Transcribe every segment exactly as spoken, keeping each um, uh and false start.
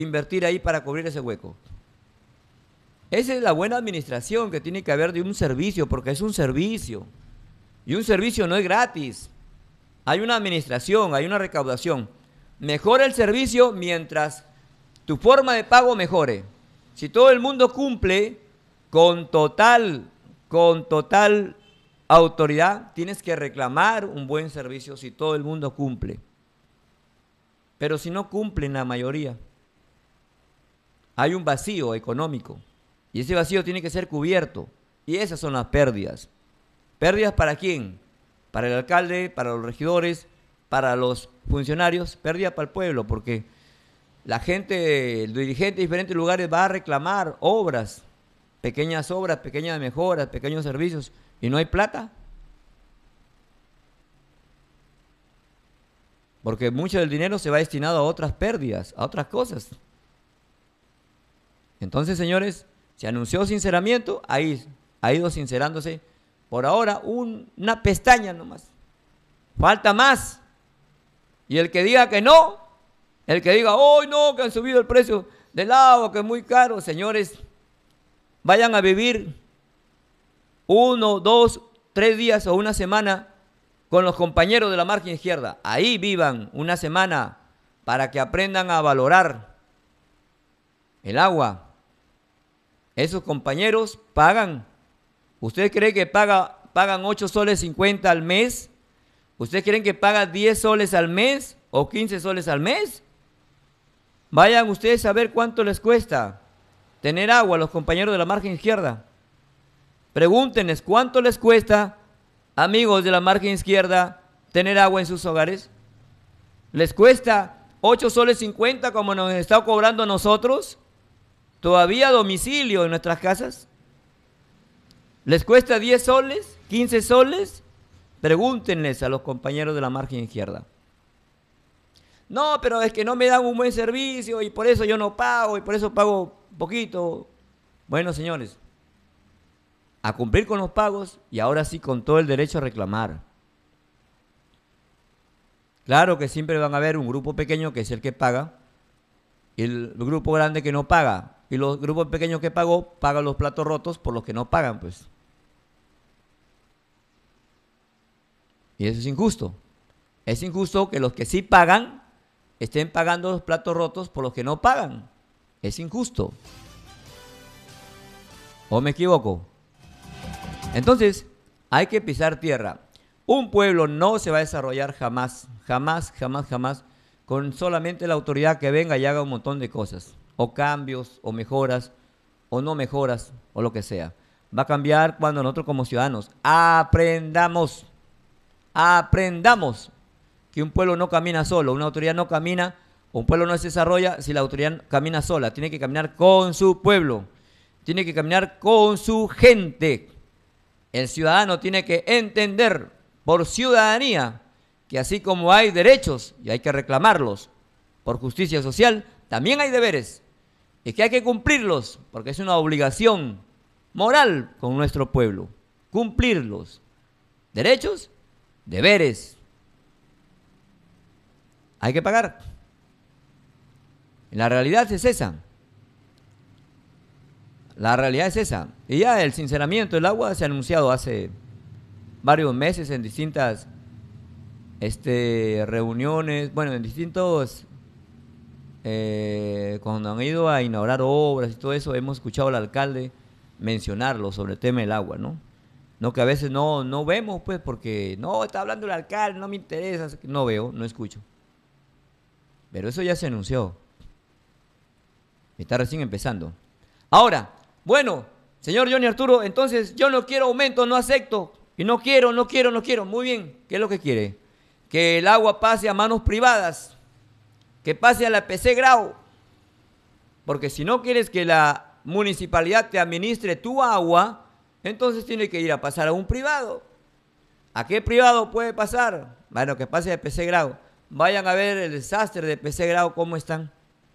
invertir ahí para cubrir ese hueco. Esa es la buena administración que tiene que haber de un servicio, porque es un servicio. Y un servicio no es gratis. Hay una administración, hay una recaudación. Mejora el servicio mientras tu forma de pago mejore. Si todo el mundo cumple con total, con total autoridad, tienes que reclamar un buen servicio si todo el mundo cumple. Pero si no cumplen la mayoría, hay un vacío económico. Y ese vacío tiene que ser cubierto. Y esas son las pérdidas. ¿Pérdidas para quién? Para el alcalde, para los regidores, para los funcionarios. Pérdida para el pueblo, porque la gente, el dirigente de diferentes lugares va a reclamar obras, pequeñas obras, pequeñas mejoras, pequeños servicios, y no hay plata. Porque mucho del dinero se va destinado a otras pérdidas, a otras cosas. Entonces, señores, se anunció sinceramiento, ahí ha ido sincerándose. Por ahora, un, una pestaña nomás. Falta más. Y el que diga que no, el que diga, hoy oh, no, que han subido el precio del agua, que es muy caro, señores, vayan a vivir uno, dos, tres días o una semana con los compañeros de la margen izquierda. Ahí vivan una semana para que aprendan a valorar el agua. Esos compañeros pagan. ¿Ustedes creen que paga, pagan ocho soles cincuenta al mes? ¿Ustedes creen que pagan diez soles al mes o quince soles al mes? Vayan ustedes a ver cuánto les cuesta tener agua a los compañeros de la margen izquierda. Pregúntenles cuánto les cuesta, amigos de la margen izquierda, tener agua en sus hogares. ¿Les cuesta ocho soles cincuenta como nos está cobrando a nosotros? ¿Todavía a domicilio en nuestras casas? ¿Les cuesta diez soles? ¿quince soles? Pregúntenles a los compañeros de la margen izquierda. No, pero es que no me dan un buen servicio y por eso yo no pago y por eso pago poquito. Bueno, señores, a cumplir con los pagos y ahora sí con todo el derecho a reclamar. Claro que siempre van a haber un grupo pequeño que es el que paga y el grupo grande que no paga. Y los grupos pequeños que pagó, pagan los platos rotos por los que no pagan, pues. Y eso es injusto. Es injusto que los que sí pagan estén pagando los platos rotos por los que no pagan. Es injusto. ¿O me equivoco? Entonces, hay que pisar tierra. Un pueblo no se va a desarrollar jamás, jamás, jamás, jamás, con solamente la autoridad que venga y haga un montón de cosas. O cambios, o mejoras, o no mejoras, o lo que sea. Va a cambiar cuando nosotros como ciudadanos aprendamos, aprendamos que un pueblo no camina solo, una autoridad no camina, un pueblo no se desarrolla si la autoridad camina sola. Tiene que caminar con su pueblo, tiene que caminar con su gente. El ciudadano tiene que entender por ciudadanía que así como hay derechos y hay que reclamarlos por justicia social, también hay deberes y que hay que cumplirlos porque es una obligación moral con nuestro pueblo. Cumplirlos. Derechos, deberes. Hay que pagar. La realidad es esa. La realidad es esa. Y ya el sinceramiento del agua se ha anunciado hace varios meses en distintas este, reuniones, bueno, en distintos, eh, cuando han ido a inaugurar obras y todo eso, hemos escuchado al alcalde mencionarlo sobre el tema del agua, ¿no? No que a veces no, no vemos, pues, porque no, está hablando el alcalde, no me interesa, no veo, no escucho. Pero eso ya se anunció. Está recién empezando. Ahora, bueno, señor Johnny Arturo, entonces yo no quiero aumento, no acepto. Y no quiero, no quiero, no quiero. Muy bien, ¿qué es lo que quiere? Que el agua pase a manos privadas, que pase a la P C Grau. Porque si no quieres que la municipalidad te administre tu agua, entonces tiene que ir a pasar a un privado. ¿A qué privado puede pasar? Bueno, que pase a P C Grau. Vayan a ver el desastre de P C Grau, cómo están.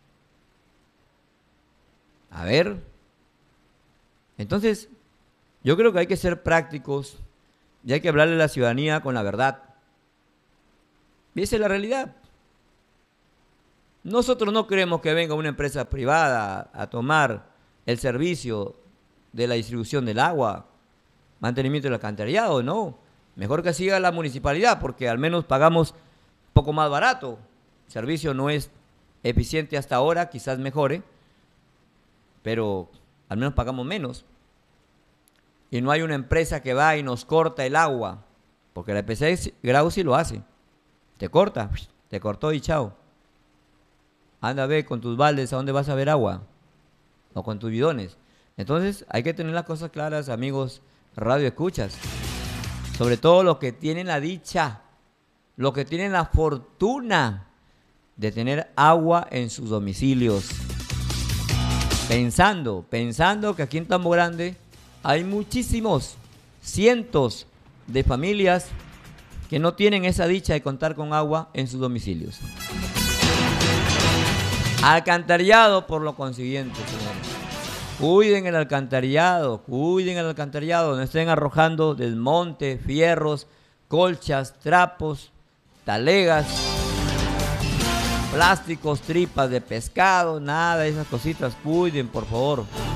A ver. Entonces, yo creo que hay que ser prácticos y hay que hablarle a la ciudadanía con la verdad. Y esa es la realidad. nosotros no queremos que venga una empresa privada a tomar el servicio de la distribución del agua, mantenimiento del alcantarillado, no. Mejor que siga la municipalidad, porque al menos pagamos un poco más barato. El servicio no es eficiente hasta ahora, quizás mejore, pero al menos pagamos menos. Y no hay una empresa que va y nos corta el agua, porque la E P C Grau sí lo hace. Te corta, te cortó y chao. Anda a ver con tus baldes a dónde vas a ver agua, o con tus bidones. Entonces hay que tener las cosas claras, amigos radio escuchas. Sobre todo los que tienen la dicha, los que tienen la fortuna de tener agua en sus domicilios. Pensando, pensando que aquí en Tambo Grande hay muchísimos, cientos de familias que no tienen esa dicha de contar con agua en sus domicilios. Alcantarillado por lo consiguiente, señores. Cuiden el alcantarillado, cuiden el alcantarillado, no estén arrojando desmonte, fierros, colchas, trapos, talegas, plásticos, tripas de pescado, nada de esas cositas, cuiden por favor.